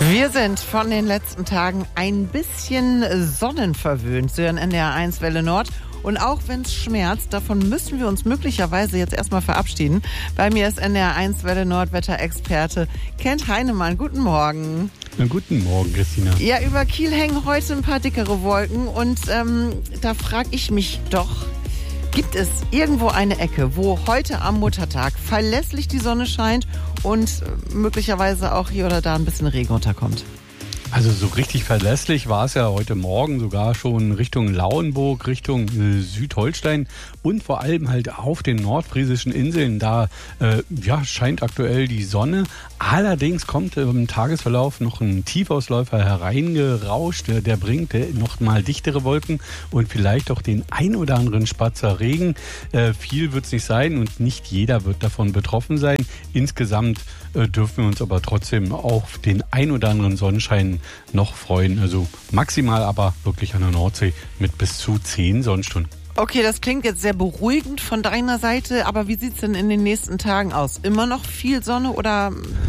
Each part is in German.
Wir sind von den letzten Tagen ein bisschen sonnenverwöhnt. Sie hören NDR 1 Welle Nord. Und auch wenn es schmerzt, davon müssen wir uns möglicherweise jetzt erstmal verabschieden. Bei mir ist NDR 1 Welle Nord Wetterexperte Kent Heinemann. Guten Morgen. Na, guten Morgen, Christina. Ja, über Kiel hängen heute ein paar dickere Wolken. Und da frage ich mich doch, gibt es irgendwo eine Ecke, wo heute am Muttertag verlässlich die Sonne scheint und möglicherweise auch hier oder da ein bisschen Regen runterkommt? Also so richtig verlässlich war es ja heute Morgen sogar schon Richtung Lauenburg, Richtung Südholstein und vor allem halt auf den nordfriesischen Inseln. Da scheint aktuell die Sonne. Allerdings kommt im Tagesverlauf noch ein Tiefausläufer hereingerauscht. Der bringt noch mal dichtere Wolken und vielleicht auch den ein oder anderen Spatzer Regen. Viel wird es nicht sein und nicht jeder wird davon betroffen sein. Insgesamt dürfen wir uns aber trotzdem auf den ein oder anderen Sonnenschein noch freuen. Also maximal aber wirklich an der Nordsee mit bis zu 10 Sonnenstunden. Okay, das klingt jetzt sehr beruhigend von deiner Seite, aber wie sieht's denn in den nächsten Tagen aus? Immer noch viel Sonne oder?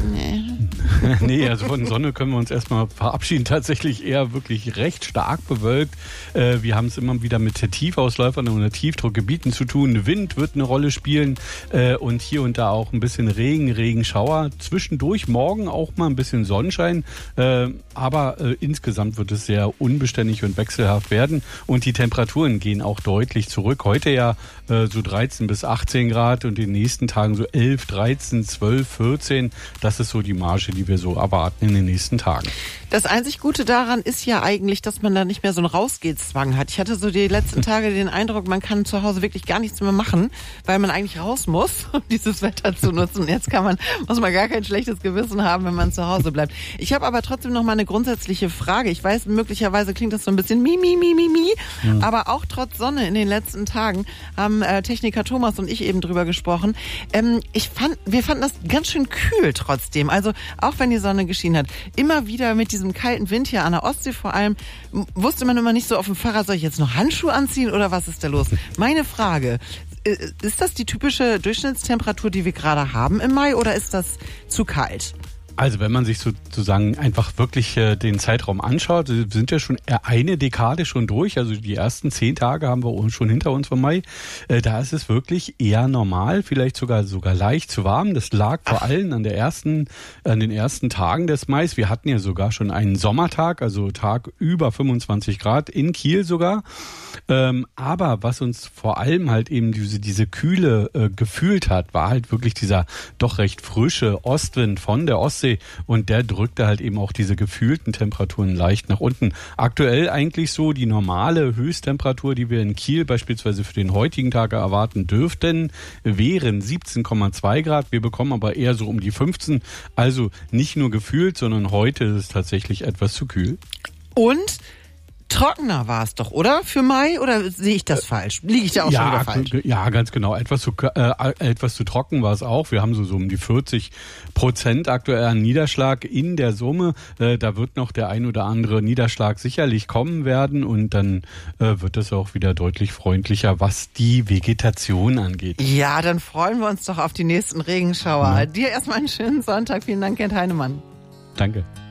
Nee, also von Sonne können wir uns erstmal verabschieden. Tatsächlich eher wirklich recht stark bewölkt. Wir haben es immer wieder mit Tiefausläufern oder Tiefdruckgebieten zu tun. Wind wird eine Rolle spielen und hier und da auch ein bisschen Regenschauer. Zwischendurch morgen auch mal ein bisschen Sonnenschein, aber insgesamt wird es sehr unbeständig und wechselhaft werden und die Temperaturen gehen auch deutlich zurück. Heute ja so 13 bis 18 Grad und in den nächsten Tagen so 11, 13, 12, 14. Das ist so die Marge, die wir so erwarten in den nächsten Tagen. Das einzig Gute daran ist ja eigentlich, dass man da nicht mehr so einen Rausgehtszwang hat. Ich hatte so die letzten Tage den Eindruck, man kann zu Hause wirklich gar nichts mehr machen, weil man eigentlich raus muss, um dieses Wetter zu nutzen. Und jetzt muss man gar kein schlechtes Gewissen haben, wenn man zu Hause bleibt. Ich habe aber trotzdem noch mal eine grundsätzliche Frage. Ich weiß, möglicherweise klingt das so ein bisschen aber auch trotz Sonne in den letzten Tagen haben Techniker Thomas und ich eben drüber gesprochen. Wir fanden das ganz schön kühl trotzdem. Also auch wenn die Sonne geschienen hat, immer wieder mit diesem kalten Wind hier an der Ostsee vor allem, wusste man immer nicht so auf dem Fahrrad, soll ich jetzt noch Handschuhe anziehen oder was ist da los? Meine Frage, ist das die typische Durchschnittstemperatur, die wir gerade haben im Mai oder ist das zu kalt? Also wenn man sich sozusagen einfach wirklich den Zeitraum anschaut, wir sind ja schon eine Dekade schon durch, also die ersten 10 Tage haben wir schon hinter uns vom Mai. Da ist es wirklich eher normal, vielleicht sogar leicht zu warm. Das lag vor allem an den ersten Tagen des Mais. Wir hatten ja sogar schon einen Sommertag, also Tag über 25 Grad in Kiel sogar. Aber was uns vor allem halt eben diese Kühle gefühlt hat, war halt wirklich dieser doch recht frische Ostwind von der Ostsee. Und der drückte halt eben auch diese gefühlten Temperaturen leicht nach unten. Aktuell eigentlich so die normale Höchsttemperatur, die wir in Kiel beispielsweise für den heutigen Tag erwarten dürften, wären 17,2 Grad. Wir bekommen aber eher so um die 15. Also nicht nur gefühlt, sondern heute ist es tatsächlich etwas zu kühl. Und trockener war es doch, oder? Für Mai? Oder sehe ich das falsch? Liege ich da auch schon wieder falsch? Ja, ganz genau. Etwas zu trocken war es auch. Wir haben so um die 40% aktuell an Niederschlag in der Summe. Da wird noch der ein oder andere Niederschlag sicherlich kommen werden und dann wird es auch wieder deutlich freundlicher, was die Vegetation angeht. Ja, dann freuen wir uns doch auf die nächsten Regenschauer. Dir erstmal einen schönen Sonntag. Vielen Dank, Kent Heinemann. Danke.